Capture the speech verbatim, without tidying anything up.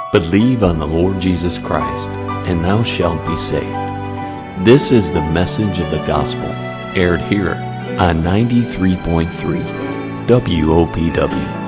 Believe on the Lord Jesus Christ, and thou shalt be saved. This is the message of the gospel, aired here on ninety-three point three W O P W.